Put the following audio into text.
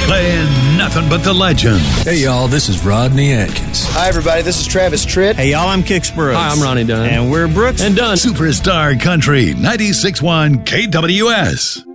playing nothing but the legends. Hey, y'all, this is Rodney Atkins. Hi, everybody, this is Travis Tritt. Hey, y'all, I'm Kix Brooks. Hi, I'm Ronnie Dunn. And we're Brooks and Dunn. Superstar Country 96.1 KWS.